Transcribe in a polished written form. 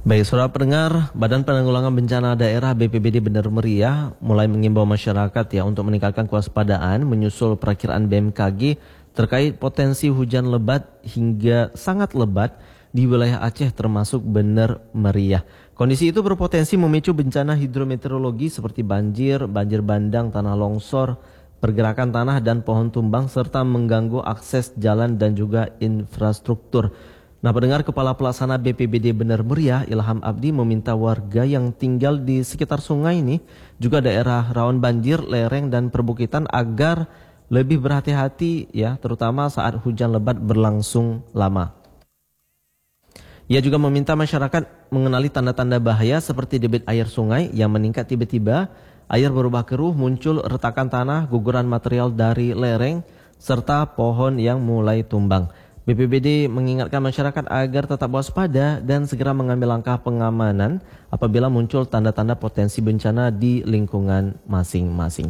Baik, saudara pendengar, Badan Penanggulangan Bencana Daerah BPBD Bener Meriah mulai mengimbau masyarakat ya untuk meningkatkan kewaspadaan menyusul perakiraan BMKG terkait potensi hujan lebat hingga sangat lebat di wilayah Aceh termasuk Bener Meriah. Kondisi itu berpotensi memicu bencana hidrometeorologi seperti banjir, banjir bandang, tanah longsor, pergerakan tanah dan pohon tumbang serta mengganggu akses jalan dan juga infrastruktur. Nah, pendengar, Kepala Pelaksana BPBD Bener Meriah Ilham Abdi meminta warga yang tinggal di sekitar sungai ini, juga daerah rawan banjir, lereng dan perbukitan agar lebih berhati-hati ya, terutama saat hujan lebat berlangsung lama. Ia juga meminta masyarakat mengenali tanda-tanda bahaya seperti debit air sungai yang meningkat tiba-tiba, air berubah keruh, muncul retakan tanah, guguran material dari lereng, serta pohon yang mulai tumbang. BPBD mengingatkan masyarakat agar tetap waspada dan segera mengambil langkah pengamanan apabila muncul tanda-tanda potensi bencana di lingkungan masing-masing.